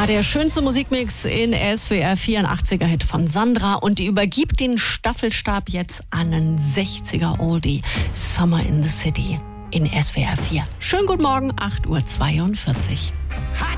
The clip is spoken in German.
der schönste Musikmix in SWR 84er Hit von Sandra und die übergibt den Staffelstab jetzt an einen 60er Oldie, Summer in the City in SWR 4. Schönen guten Morgen, 8:42 Uhr.